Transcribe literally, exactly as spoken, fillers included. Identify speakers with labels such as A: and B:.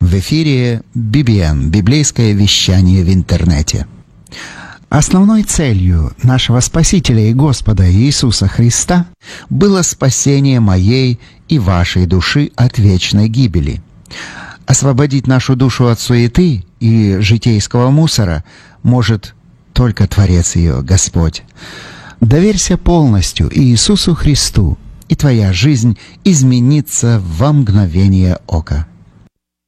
A: В эфире би би эн, библейское вещание в интернете. Основной целью нашего Спасителя и Господа Иисуса Христа было спасение моей и вашей души от вечной гибели. Освободить нашу душу от суеты и житейского мусора может только Творец ее, Господь. Доверься полностью Иисусу Христу, и твоя жизнь изменится во мгновение ока.